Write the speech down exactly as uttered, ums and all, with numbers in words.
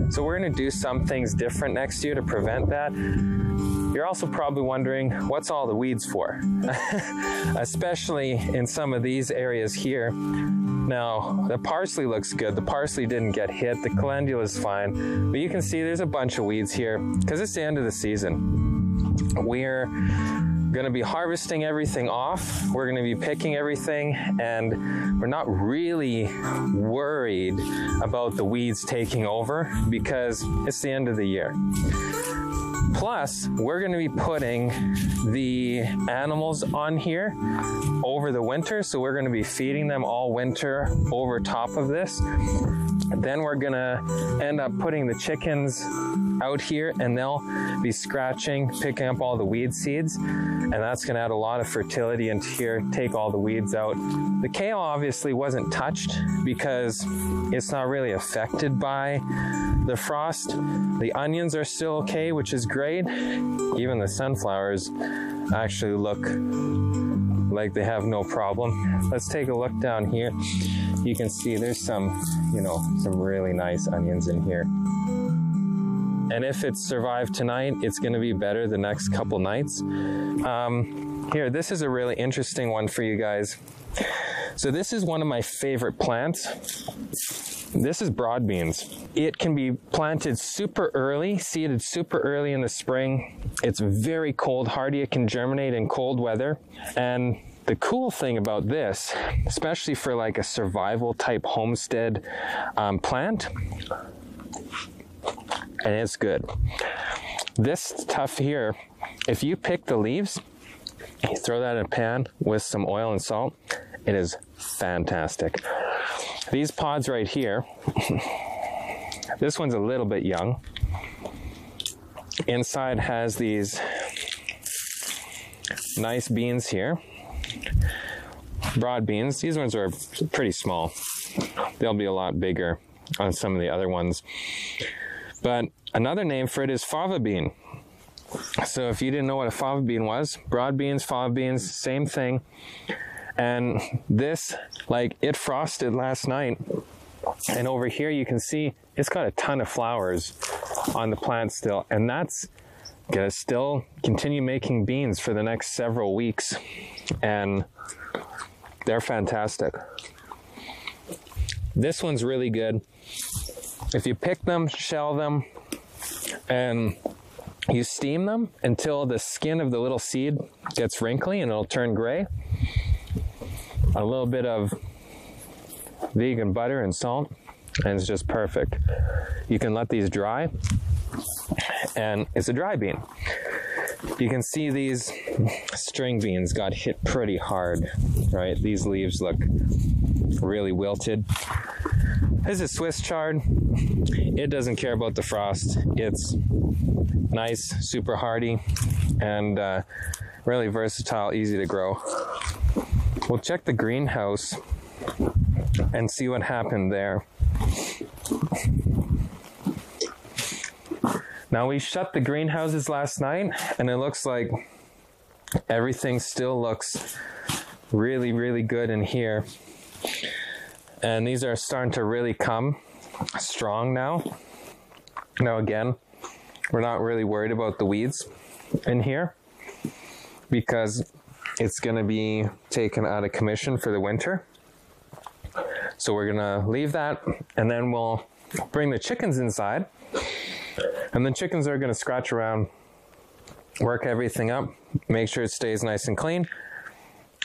So we're gonna do some things different next year to prevent that. You're also probably wondering, what's all the weeds for? Especially in some of these areas here. Now, the parsley looks good. The parsley didn't get hit. The calendula is fine. But you can see there's a bunch of weeds here because it's the end of the season. We're gonna be harvesting everything off. We're gonna be picking everything, and we're not really worried about the weeds taking over because it's the end of the year. Plus, we're going to be putting the animals on here over the winter, so we're going to be feeding them all winter over top of this. Then we're going to end up putting the chickens out here, and they'll be scratching, picking up all the weed seeds, and that's going to add a lot of fertility into here, take all the weeds out. The kale obviously wasn't touched because it's not really affected by the frost. The onions are still okay, which is great. Even the sunflowers actually look like they have no problem. Let's take a look down here. You can see there's some, you know, some really nice onions in here. And if it's survived tonight, it's going to be better the next couple nights. Um, here, this is a really interesting one for you guys. So this is one of my favorite plants. This is broad beans. It can be planted super early, seeded super early in the spring. It's very cold hardy. It can germinate in cold weather. And the cool thing about this, especially for like a survival type homestead um, plant, and it's good. This stuff here, if you pick the leaves, you throw that in a pan with some oil and salt, it is fantastic. These pods right here, this one's a little bit young. Inside has these nice beans here. Broad beans. These ones are pretty small. They'll be a lot bigger on some of the other ones. But another name for it is fava bean. So if you didn't know what a fava bean was, broad beans, fava beans, same thing. And this, like, it frosted last night. And over here you can see it's got a ton of flowers on the plant still. And that's gonna still continue making beans for the next several weeks. And they're fantastic. This one's really good. If you pick them, shell them, and you steam them until the skin of the little seed gets wrinkly and it'll turn gray. A little bit of vegan butter and salt, and it's just perfect. You can let these dry, and it's a dry bean. You can see these string beans got hit pretty hard, right? These leaves look really wilted. This is Swiss chard. It doesn't care about the frost. It's nice, super hardy, and uh, really versatile, easy to grow. We'll check the greenhouse and see what happened there. Now, we shut the greenhouses last night, and it looks like everything still looks really, really good in here. And these are starting to really come strong now. Now, again, we're not really worried about the weeds in here because it's going to be taken out of commission for the winter. So we're going to leave that, and then we'll bring the chickens inside. And the chickens are going to scratch around, work everything up, make sure it stays nice and clean.